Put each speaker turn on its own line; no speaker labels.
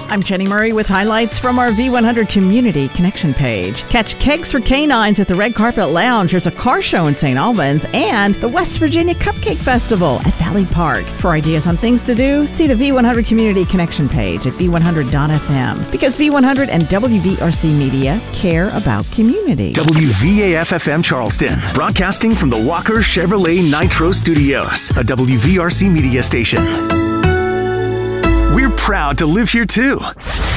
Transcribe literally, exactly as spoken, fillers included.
I'm Jenny Murray with highlights from our V one hundred Community Connection page. Catch Kegs for Canines at the Red Carpet Lounge. There's a car show in Saint Albans and the West Virginia Cupcake Festival at Valley Park. For ideas on things to do, see the V one hundred Community Connection page at v one hundred dot f m because V one hundred and W V R C Media care about community.
W V A F F M Charleston, broadcasting from the Walker Chevrolet Nitro Studios, a W V R C Media station. We're proud to live here too.